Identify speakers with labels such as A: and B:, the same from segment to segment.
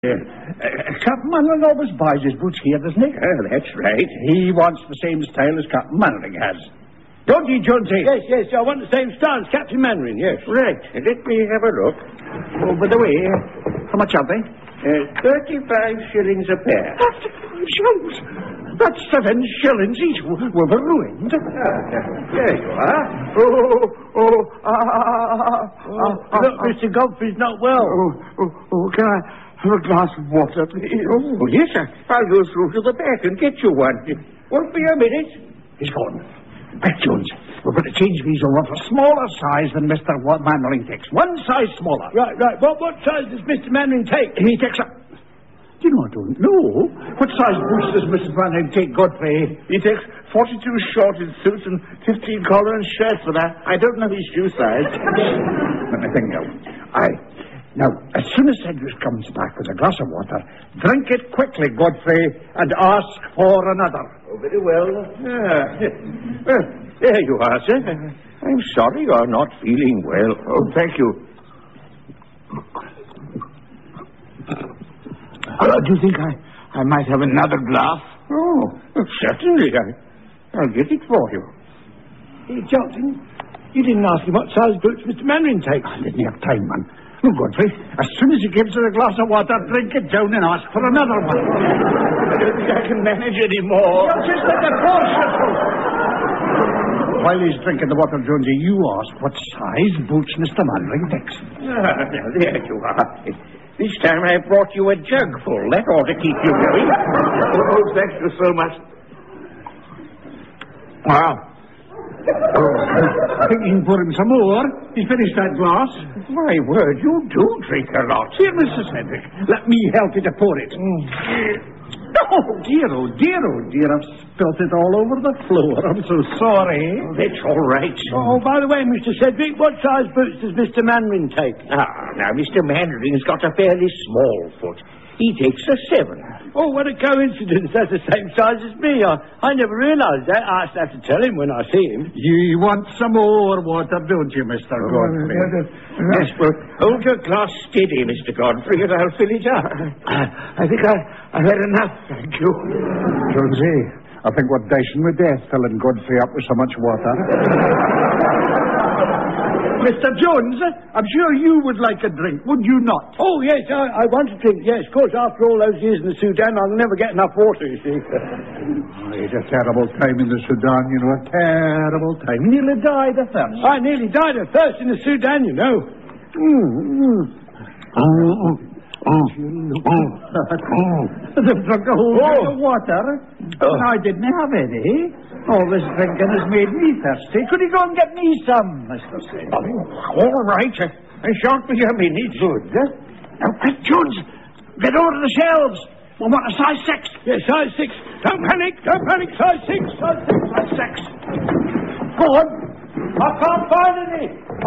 A: Captain Mannering always buys his boots here, doesn't he?
B: That's right.
A: He wants the same style as Captain Mannering has. Don't you, Jonesy?
C: Yes, I want the same style as Captain Mannering, yes.
B: Right. Let me have a look.
A: Oh, by the way, how much are they?
B: 35 shillings a pair.
A: 35 shillings? That's 7 shillings each. We're ruined.
B: There you are.
C: Look, Mr. Godfrey's not well.
A: Can I have a glass of water, please?
B: Oh, yes, sir. I'll go through to the back and get you one. Won't be a minute.
A: He's gone. Right, Jones, we're going to change these over for smaller size than Mr. Mannering takes. One size smaller.
C: Right. What size does Mr. Mannering take?
A: He takes a... Do you know, I don't know. What size boots does Mr. Mannering take, Godfrey?
D: He takes 42 short in suits and 15 collar and shirts for that. I don't know his shoe size.
A: Let me think now. Now, as soon as Cedric comes back with a glass of water, drink it quickly, Godfrey, and ask for another.
B: Oh, very well. Well, there you are, sir. I'm sorry you're not feeling well.
D: Oh, thank you. Do you think I might have another glass?
B: Oh, certainly. I'll get it for you.
C: Hey, Johnson, you didn't ask him what size boots Mr. Mannering takes.
A: I didn't have time, man. Look, Godfrey, as soon as he gives her a glass of water, drink it down and ask for another one.
D: I don't think I can manage anymore.
A: You're just like a cautious. While he's drinking the water, Jonesy, you ask what size boots Mr. Mannering takes.
B: There you are. This time I brought you a jug full. That ought to keep you going.
D: Oh, thank you so much.
A: Wow. I think you can pour him some more. He's finished that glass.
B: My word, you do drink a lot.
A: Here, Mr. Cedric, let me help you to pour it. Oh, dear, I've spilt it all over the floor. I'm so sorry.
B: Oh, that's all right.
C: Oh, by the way, Mr. Cedric, what size boots does Mr. Mannering take?
B: Now, Mr. Mannering's got a fairly small foot. He takes a 7.
C: Oh, what a coincidence. That's the same size as me. I never realised that. I have to tell him when I see him.
A: You want some more water, don't you, Mr. Godfrey?
B: Yes, well, hold your glass steady, Mr. Godfrey, and I'll fill it up.
D: I think I've had enough, thank you.
A: Jonesy, I think we're dashing with death, filling Godfrey up with so much water. Mr. Jones, I'm sure you would like a drink, would you not?
C: Oh, yes, I want to drink. Yes, of course, after all those years in the Sudan, I'll never get enough water, you see.
A: I had a terrible time in the Sudan, you know, a terrible time. Nearly died of thirst.
C: I nearly died of thirst in the Sudan, you know.
A: They've drunk a whole drink of water. And I didn't have any. All this drinking has made me thirsty. Could you go and get me some, Mr. Cedric?
B: All right. I shan't be a minute.
A: Good. Now, quick, Jones, get over to the shelves. We want a size 6.
C: Yes, size 6. Don't panic, size 6.
A: Size 6. Go on.
C: I can't find any.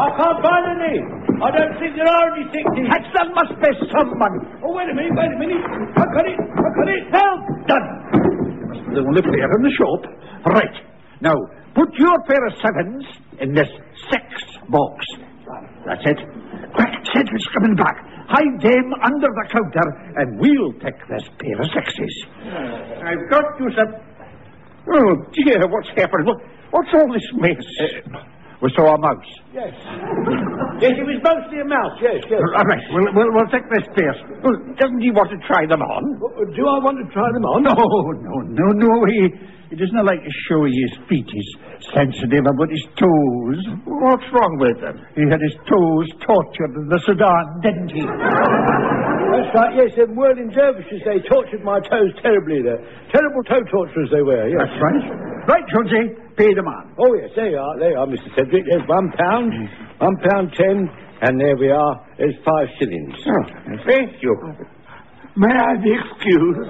C: I don't think there are any 60s.
A: There must be someone.
C: Oh, wait a minute. I've got it.
A: Well done. You must be the only player in the shop. Right. Now, put your pair of 7s in this 6 box. That's it. Quick, Cedric's coming back. Hide them under the counter, and we'll take this pair of 6s.
B: I've got you some... Oh, dear, what's happened? What's all this mess?
A: We saw a mouse.
C: Yes. Yes, it was mostly a mouse, yes.
A: All right, we'll take this pair.
B: Well, doesn't he want to try them on?
C: Do I want to try them on?
A: No. He doesn't like to show you his feet. He's sensitive about his toes.
B: What's wrong with them?
A: He had his toes tortured in the Sudan, didn't he?
C: That's right, yes. Them whirling dervishes, they tortured my toes terribly there. Terrible toe torturers they were, yes.
A: That's right. Right, Jonesy, pay the man.
C: Oh, yes, there you are, Mr. Cedric. There's £1, £1.10, and there we are. There's 5 shillings.
B: Oh, thank you.
D: May I be excused?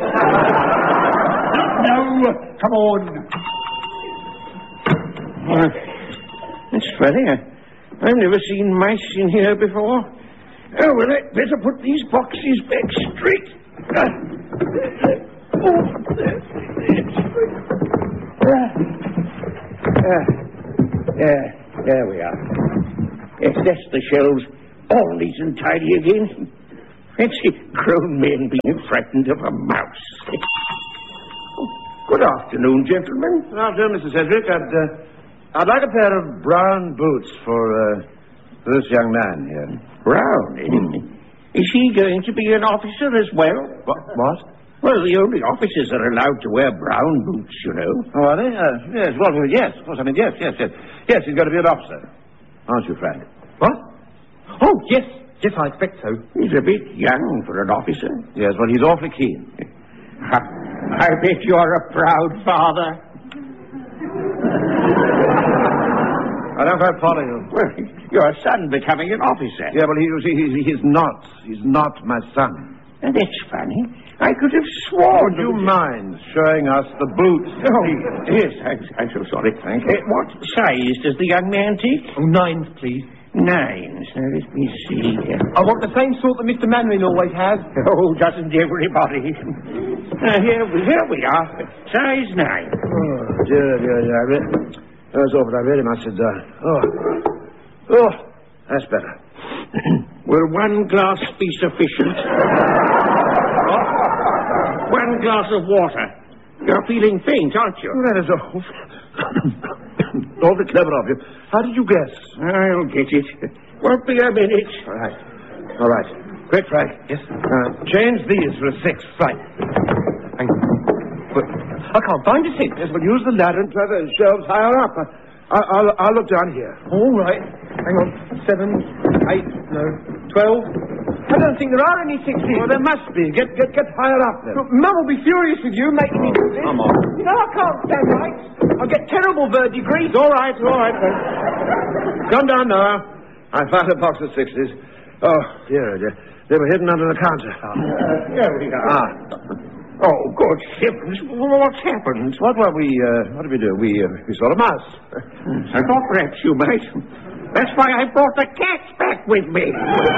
A: No, come on.
B: That's funny. I've never seen mice in here before. Oh, well, I'd better put these boxes back straight. There we are. Yes, that's the shelves all neat and tidy again. Fancy grown men being frightened of a mouse. Good afternoon, gentlemen.
C: Good afternoon, Mr. Sedgwick. I'd like a pair of brown boots for this young man here.
B: Brown, eh? Is he going to be an officer as well?
C: What?
B: Well, the only officers are allowed to wear brown boots, you know.
C: Oh, are they? Yes, well, yes, of course. I mean, yes. Yes, he's going to be an officer. Aren't you, Frank?
E: What? Oh, yes. Yes, I expect so.
B: He's a bit young for an officer.
C: Yes, well, he's awfully keen.
B: I bet you're a proud father.
C: I don't quite follow you.
B: Well, your son becoming an officer.
C: Yeah, well, he's not. He's not my son.
B: That's funny. I could have sworn...
C: Would you mind showing us the boots?
B: Oh, yes, I'm so sorry.
C: Thank you.
B: What size does the young man take?
E: Oh, 9s, please.
B: 9s. Now, let me see.
E: I want the same sort that Mr. Mannering always has.
B: Oh, doesn't everybody? Here we are. Size 9.
C: Oh, dear. That's all, but I really must sit down. Oh, that's better.
B: Will 1 glass be sufficient? 1 glass of water. You're feeling faint, aren't you?
C: That is awfully clever of you. How did you guess?
B: I'll get it. Won't be a minute.
C: All right. Quick, Frank.
E: Yes?
C: Change these for a 6. Right.
E: Hang on. But I can't find a 6.
C: Yes, but use the ladder and try the shelves higher up. I'll look down here.
E: All right. Hang on. 7, 8, no, 12. I don't think there are any 6s.
C: Well, there must be. Get higher up then.
E: Look, Mum will be furious with you making me do this.
C: Come on.
E: You know I can't stand right. I'll get terrible verdigris.
C: All right. Come down now. I found a box of 6s. Oh, dear. They were hidden under the counter.
B: Here we are. Oh, good heavens. What's happened?
C: What did we do? We saw a mouse.
B: I thought perhaps you might. That's why I brought the cats back with me.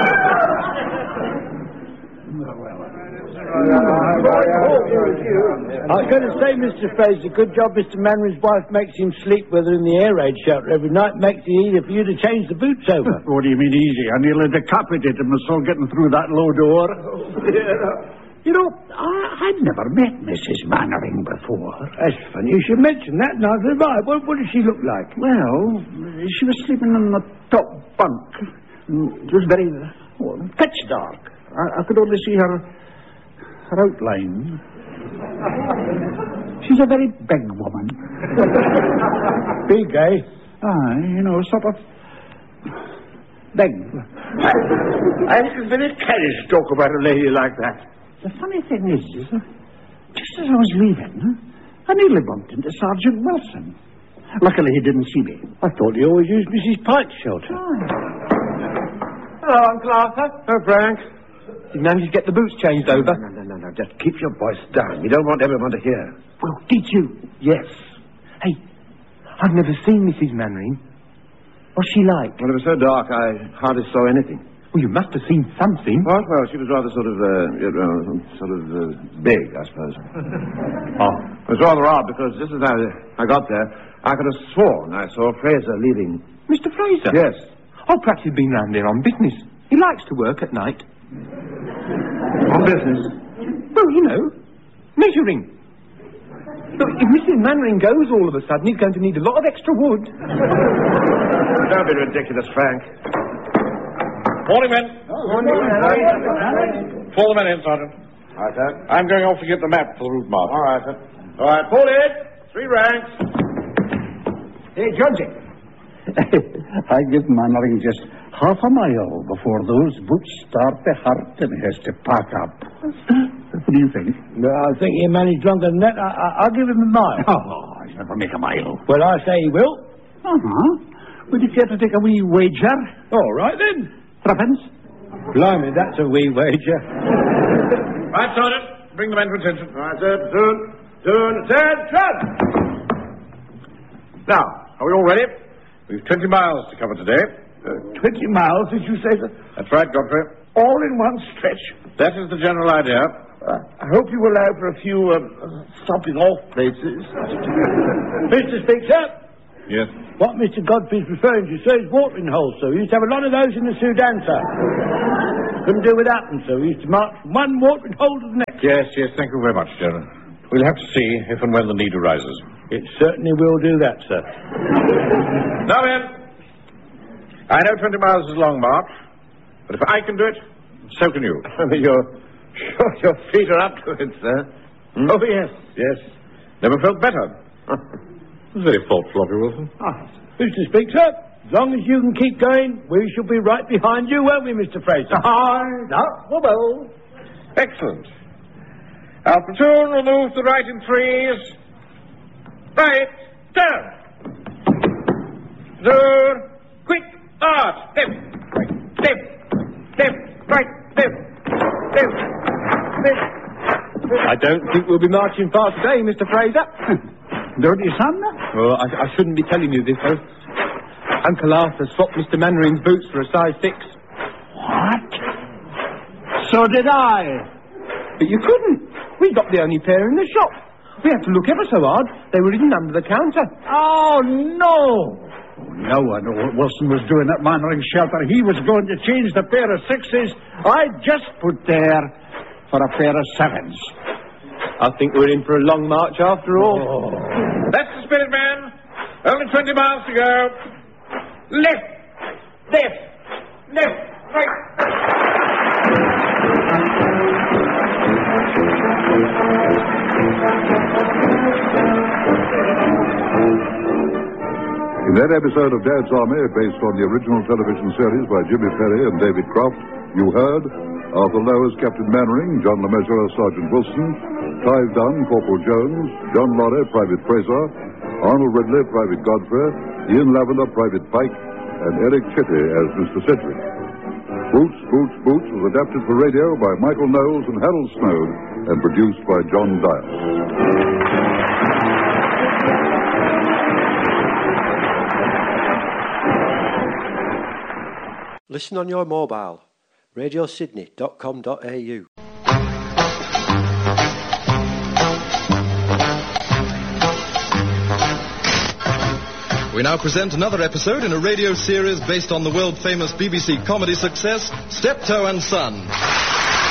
C: I was going to say, Mr. Fraser, good job Mr. Mannering's wife makes him sleep with her in the air raid shelter every night. Makes it easier for you to change the boots over.
A: What do you mean easy? I nearly decapitated myself getting through that low door. You know, I'd never met Mrs. Mannering before.
C: That's funny. You should mention that. Now, right. What does she look like?
A: Well, she was sleeping in the top bunk. It was very pitch dark. I could only see her outline. She's a very big woman.
C: Big, eh?
A: Sort of big.
B: I think it's very careless to talk about a lady like that.
A: The funny thing is, just as I was leaving, I nearly bumped into Sergeant Wilson. Luckily, he didn't see me.
C: I thought he always used Mrs. Pike's shelter.
E: Hello, Uncle Arthur.
C: Oh, Frank.
E: Did you manage to get the boots changed over?
C: No. Just keep your voice down. We don't want everyone to hear.
E: Well, did you?
C: Yes.
E: Hey, I've never seen Mrs. Mannering. What's she like?
C: Well, it was so dark, I hardly saw anything.
E: Well, you must have seen something.
C: What? Well, she was rather sort of big, I suppose. It was rather odd, because just as I got there, I could have sworn I saw Fraser leaving.
E: Mr. Fraser?
C: Yes.
E: Oh, perhaps he'd been round there on business. He likes to work at night.
C: On business?
E: Well, measuring. Look, if Mrs. Mannering goes all of a sudden, he's going to need a lot of extra wood.
C: Don't be ridiculous, Frank.
D: Morning, men. Pull the men in, Sergeant.
C: All right, sir.
D: I'm going off to get the map for the route march.
C: All right, sir. All right, pull it. 3 ranks.
A: Hey, Georgie. I give Mannering just half a mile before those boots start to hurt and he has to pack up. What do you think?
C: No, I think he managed longer than that. I'll give him a mile.
A: Oh, he'll never make a mile.
C: Well, I say he will.
A: Uh-huh. Would you care to take a wee wager?
C: All right, then.
A: 3pence?
C: Blimey, that's a wee wager.
D: Right, Sergeant. Bring the men to attention.
C: All right, sir. Attention!
D: Now, are we all ready? We've 20 miles to cover today.
C: 20 miles, did you say, sir?
D: That's right, Godfrey.
C: All in one stretch.
D: That is the general idea.
C: I hope you allow for a few stopping off places. Mr. Speaker?
D: Yes.
C: What Mr. Godfrey's referring to, sir, is watering holes, sir. We used to have a lot of those in the Sudan, sir. Couldn't do without them, sir. We used to march from one watering hole to the next.
B: Yes, thank you very much, General. We'll have to see if and when the need arises.
C: It certainly will do that, sir.
B: Now then, I know 20 miles is a long march, but if I can do it, so can you.
D: Your feet are up to it, sir.
B: Hmm?
D: Oh, yes.
B: Never felt better. Very thoughtful of you, Wilson.
C: Who's to speak, sir? As long as you can keep going, we shall be right behind you, won't we, Mr. Fraser?
A: Well.
B: Excellent. Our platoon will move to the right in threes. Right, turn. Zoom. Quick, arch. Left, right, left.
E: I don't think we'll be marching far today, Mr. Fraser.
A: Don't you, son?
E: Well, I shouldn't be telling you this, though. Uncle Arthur swapped Mr. Mannering's boots for a size 6.
A: What? So did I.
E: But you couldn't. We got the only pair in the shop. We had to look ever so hard. They were hidden under the counter.
A: Oh, no. Now I know what Wilson was doing at Mannering Shelter. He was going to change the pair of 6s I just put there for a pair of 7s.
E: I think we're in for a long march after all.
A: Oh.
B: That's the spirit, man. Only 20 miles to go. Left, right.
F: In that episode of Dad's Army, based on the original television series by Jimmy Perry and David Croft, you heard Arthur Lowe as Captain Mannering, John LeMessurier as Sergeant Wilson, Clive Dunn, Corporal Jones, John Lorry, Private Fraser, Arnold Ridley, Private Godfrey, Ian Lavender, Private Pike, and Eric Chitty as Mr. Sedgwick. Boots, Boots, Boots was adapted for radio by Michael Knowles and Harold Snowd and produced by John Dial.
G: Listen on your mobile. radiosydney.com.au.
H: We now present another episode in a radio series based on the world-famous BBC comedy success, Steptoe and Son.